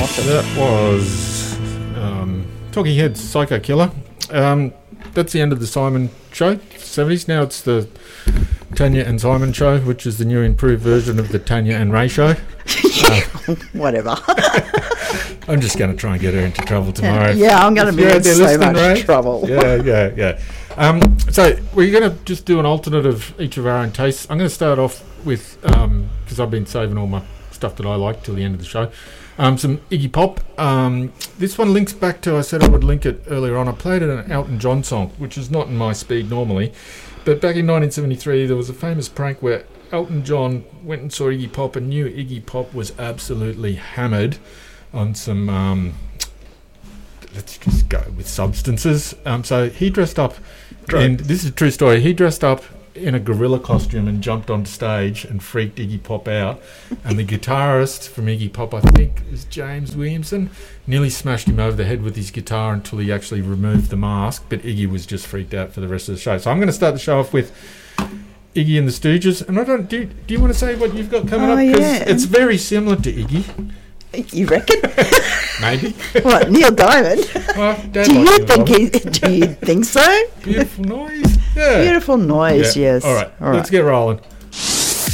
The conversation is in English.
awesome. That was Talking Heads, Psycho Killer. That's the end of the Simon show, 70s. Now it's the Tanya and Simon show, which is the new improved version of the Tanya and Ray show. Whatever. I'm just going to try and get her into trouble tomorrow. Yeah, I'm going to be in so much trouble. Yeah. So we're going to just do an alternate of each of our own tastes. I'm going to start off with, because I've been saving all my stuff that I like till the end of the show, some Iggy Pop. This one links back to, I said I would link it earlier on. I played an Elton John song, which is not in my speed normally. But back in 1973, there was a famous prank where Elton John went and saw Iggy Pop and knew Iggy Pop was absolutely hammered on some, let's just go with substances. So he dressed up, and this is a true story, he dressed up in a gorilla costume and jumped on stage and freaked Iggy Pop out. And the guitarist from Iggy Pop, I think is James Williamson, nearly smashed him over the head with his guitar until he actually removed the mask. But Iggy was just freaked out for the rest of the show. So I'm going to start the show off with Iggy and the Stooges. And I don't do you want to say what you've got coming up? Because it's very similar to Iggy. You reckon? Maybe. What, Neil Diamond? Well, do you think so? Beautiful Noise. Yeah. Beautiful Noise, yes. All right, let's get rolling.